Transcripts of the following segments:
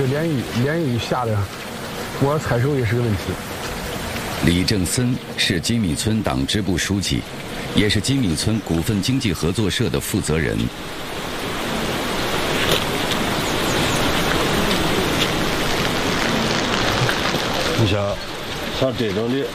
连雨下的，木耳采收也是个问题。 李正森是金米村党支部书记，也是金米村股份经济合作社的负责人。 你像这种的，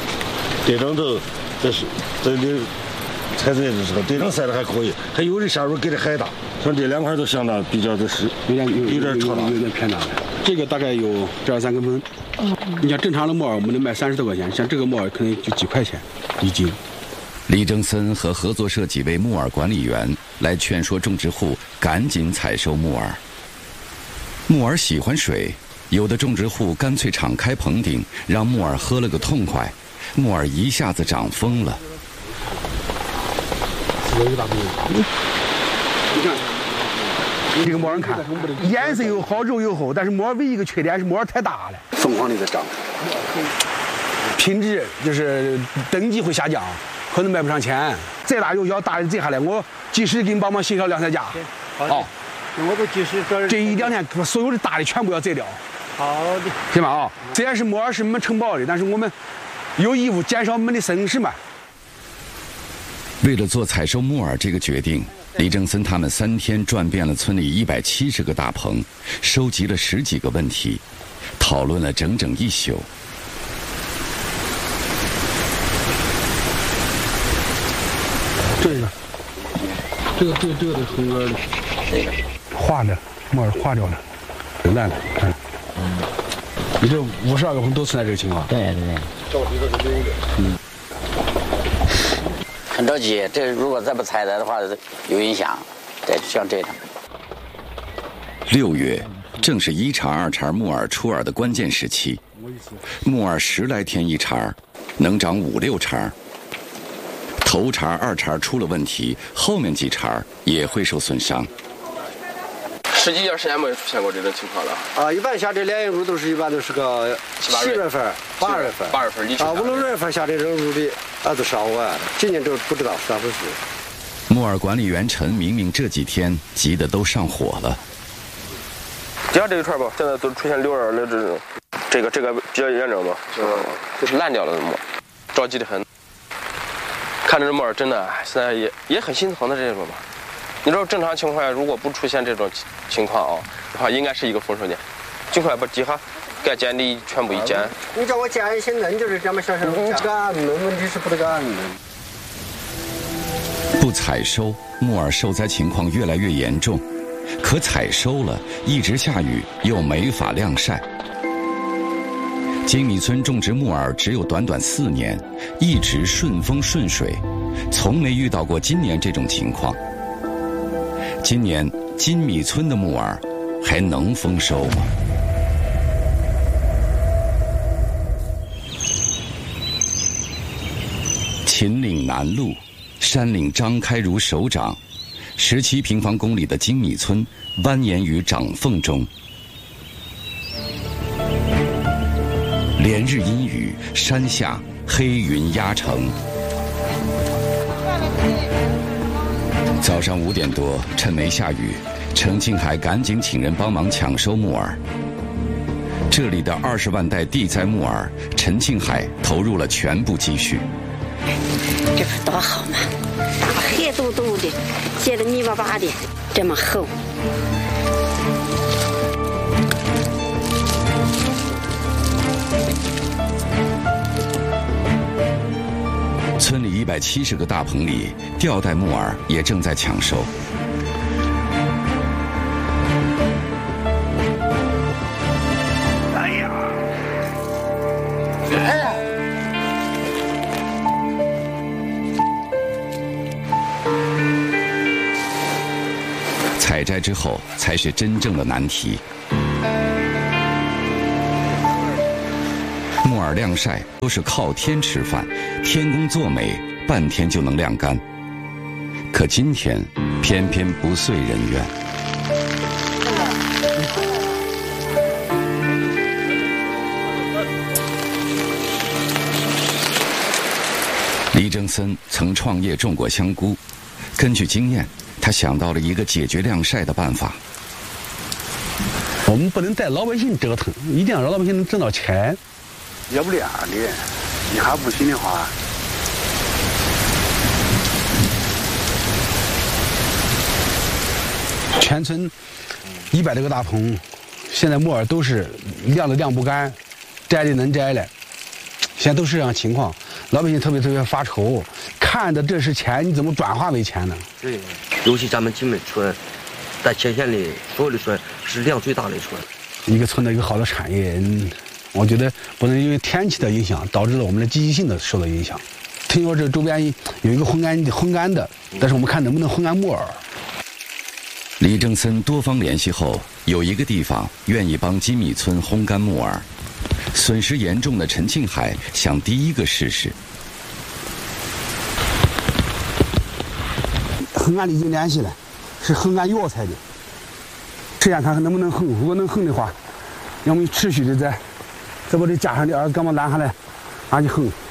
这里采摘的时候，这种晒的还可以，还有的下边给的还大，像这2块都相当比较的是有点超大， 有点偏大了。这个大概有这2、3公分。你像正常的木耳，我们能卖30多块钱，像这个木耳可能就几块钱一斤。 李正森和合作社几位木耳管理员来劝说种植户赶紧采收木耳。木耳喜欢水，有的种植户干脆敞开棚顶，让木耳喝了个痛快，木耳一下子长疯了。 有一个大棚，你看，你这个木耳看，颜色又好，肉又厚，但是木耳唯一一个缺点是木耳太大了，疯狂的在长，品质就是等级会下降，可能卖不上钱。再大有效，大的摘下来，我及时给你帮忙协调2、3价。 好，我都及时这1、2天把所有的大的全部要摘掉。 好的， 行吧啊！虽然是木耳是我们承包的，但是我们有义务减少我们的损失嘛。 为了做采收木耳这个决定，李正森他们3天转遍了村里170个大棚，收集了10几个问题，讨论了整整1宿。 这个红根化的木耳化掉了，烂了，看。你这52个棚都存在这个情况。 对。 很着急，这如果再不采摘的话，有影响。对，像这种。 6月正是1茬2茬木耳出耳的关键时期，木耳10来天1茬，能长5、6茬。头茬、2茬出了问题，后面几茬也会受损伤。 10几年时间没有出现过这种情况了。 啊，一般下这连叶入都是一般都是个7月份、8月份、5、6月份下这种入的，都上万。今年就不知道是咋回事。 木耳管理员陈明明这几天急得都上火了。 底下这一串吧，现在都出现瘤耳的这个比较严重吧，就是烂掉了的木，着急的很。看着木耳真的现在也很心疼的这种吧。你知道正常情况下，如果不出现这种情况的话，应该是一个丰收年，尽快把底下该剪的全部一剪。 你叫我剪一些嫩，就是这么小干嫩，问题是不得干嫩。 不采收，木耳受灾情况越来越严重。可采收了，一直下雨，又没法晾晒。金米村种植木耳只有短短4年，一直顺风顺水，从没遇到过今年这种情况。今年金米村的木耳还能丰收吗？秦岭南麓，山岭张开如手掌，17平方公里的金米村蜿蜒于掌缝中。连日阴雨，山下黑云压城。早上5点多，趁没下雨，陈庆海赶紧请人帮忙抢收木耳。这里的20万袋地栽木耳，陈庆海投入了全部积蓄。 这可多好嘛，黑嘟嘟的，结得密巴巴的，这么厚。 村里170个大棚里，吊带木耳也正在抢收。 哎呀！ 采摘之后才是真正的难题。木耳晾晒都是靠天吃饭，天公作美，半天就能晾干。可今天偏偏不遂人愿。李正森曾创业种过香菇，根据经验，他想到了一个解决晾晒的办法。 我们不能带老百姓折腾，一定要让老百姓能挣到钱。要不然的，一下不行的话，全村100多个大棚，现在木耳都是晾的晾不干，摘的能摘了，现在都是这样情况。老百姓特别发愁，看的这是钱，你怎么转化为钱呢？ 对，尤其咱们金门村，在前线里所有的村是量最大的村。 一个村的一个好的产业，我觉得不能因为天气的影响导致了我们的积极性的受到影响。听说这周边有一个烘干的，但是我们看能不能烘干木耳。 李正森多方联系后，有一个地方愿意帮金米村烘干木耳。损失严重的陈庆海想第一个试试。 烘干的已经联系了，是烘干药材的。试验看能不能烘，如果能烘的话，要么持续的再把这加上点干嘛拦下来，拿去烘。